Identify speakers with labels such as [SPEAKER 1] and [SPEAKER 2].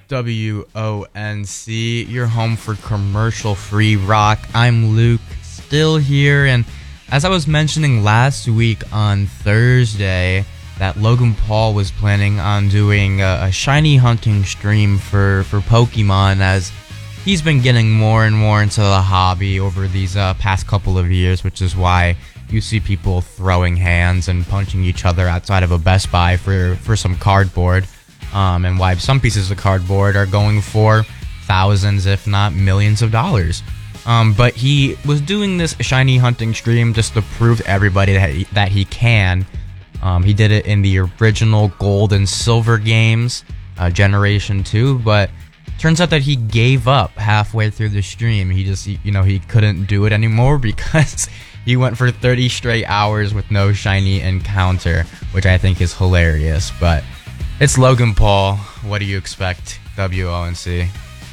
[SPEAKER 1] WONC, your home for commercial-free rock. I'm Luke, still here, and as I was mentioning last week on Thursday, that Logan Paul was planning on doing a shiny hunting stream for Pokemon, as he's been getting more and more into the hobby over these past couple of years, which is why you see people throwing hands and punching each other outside of a Best Buy for some cardboard. And why some pieces of cardboard are going for thousands, if not millions of dollars. But he was doing this shiny hunting stream just to prove to everybody that he can. He did it in the original Gold and Silver games, Generation 2, but turns out that he gave up halfway through the stream. He couldn't do it anymore because he went for 30 straight hours with no shiny encounter, which I think is hilarious, but it's Logan Paul. What do you expect, WONC?